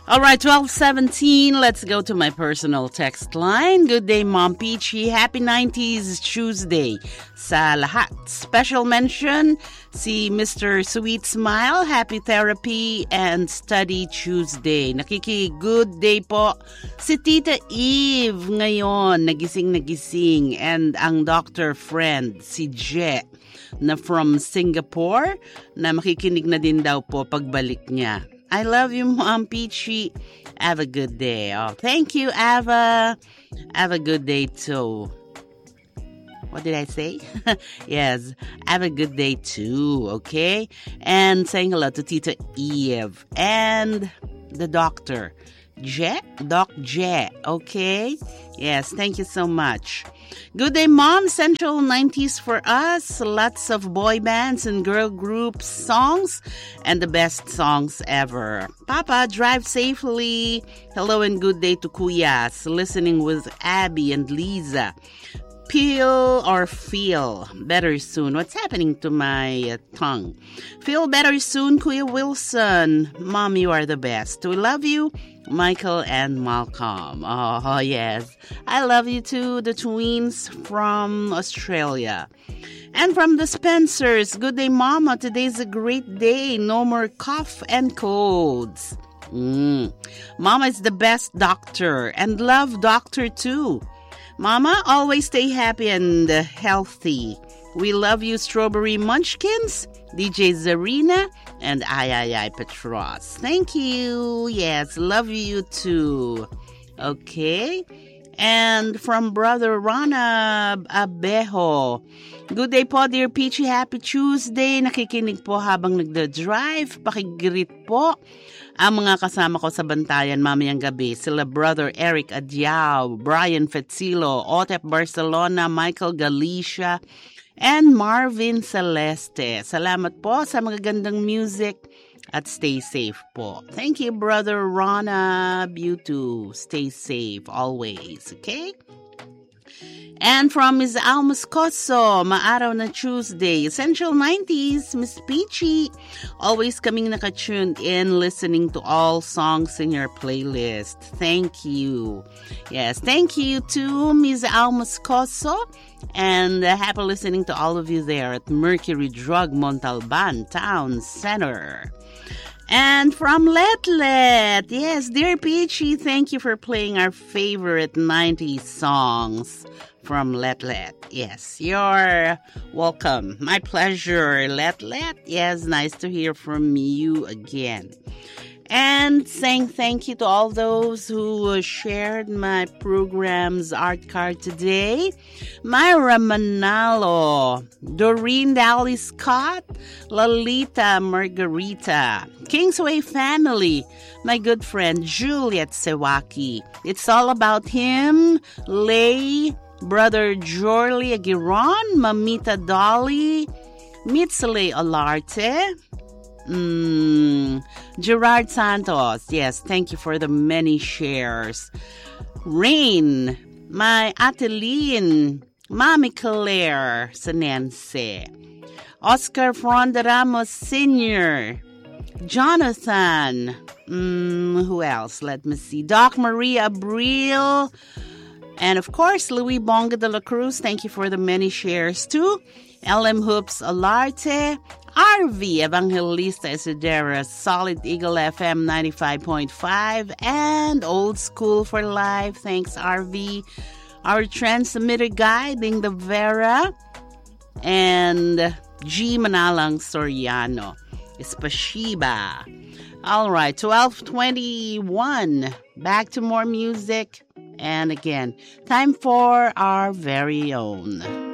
All right, 12:17. Let's go to my personal text line. Good day, Mom Peachy. Happy 90s Tuesday sa lahat. Special mention si Mr. Sweet Smile. Happy Therapy and Study Tuesday. Good day po si Tita Eve ngayon. Nagising. And ang doctor friend si Je na from Singapore na makikinig na din daw po pagbalik niya. I love you, Mom Peachy. Have a good day. Oh, thank you, Ava. Have a good day, too. What did I say? Yes, have a good day, too, okay? And saying hello to Tita Eve and the doctor. Doc Je, okay? Yes, thank you so much. Good day, Mom. Central 90s for us. Lots of boy bands and girl groups songs and the best songs ever. Papa, drive safely. Hello and good day to Kuyas. Listening with Abby and Lisa. Peel or feel better soon. What's happening to my tongue? Feel better soon, Kuya Wilson. Mom, you are the best. We love you, Michael and Malcolm. Oh, yes. I love you too, the twins from Australia. And from the Spencers, good day, Mama. Today's a great day. No more cough and colds. Mama is the best doctor and love doctor too. Mama, always stay happy and healthy. We love you, Strawberry Munchkins, DJ Zarina, and I Petros. Thank you. Yes, love you too. Okay. And from Brother Rana Abejo. Good day po, dear Peachy. Happy Tuesday. Nakikinig po habang nagda-drive. Pakigreet po ang mga kasama ko sa bantayan mamayang gabi. Sila Brother Eric Adiao, Brian Fetzilo, Otep Barcelona, Michael Galicia, and Marvin Celeste. Salamat po sa magagandang music at stay safe po. Thank you, Brother Rana. You too. Stay safe always, okay? And from Ms. Alma Moscoso, maaraw na Tuesday, Essential 90s, Miss Peachy, always coming naka-tuned in, listening to all songs in your playlist. Thank you. Yes, thank you to Ms. Alma Moscoso, and happy listening to all of you there at Mercury Drug Montalban Town Center. And from Letlet, yes, dear Peachy, thank you for playing our favorite 90s songs from Letlet. Yes, you're welcome. My pleasure, Letlet. Yes, nice to hear from you again. And saying thank you to all those who shared my program's art card today. Myra Manalo, Doreen Dally Scott, Lalita Margarita, Kingsway family, my good friend Juliet Sewaki. It's all about him, Lay, Brother Jorly Aguiron, Mamita Dolly, Mitsale Olarte, Gerard Santos. Yes, thank you for the many shares. Rain, my Ateline, Mami Claire Sanense, Oscar Fronda Ramos Sr., Jonathan, who else? Let me see. Doc Maria Abril, and of course, Louis Bonga de la Cruz. Thank you for the many shares too. LM Hoops Alarte, RV Evangelista Isidera, Solid Eagle FM 95.5, and Old School for Life. Thanks, RV. Our transmitter guy, Ding the Vera, and G. Manalang Soriano, Espashiba. All right, 12:21. Back to more music. And again, time for our very own